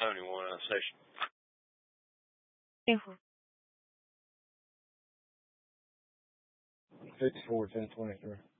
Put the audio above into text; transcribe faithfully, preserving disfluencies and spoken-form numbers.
Tony one on station. Info. fifty-four ten twenty-three.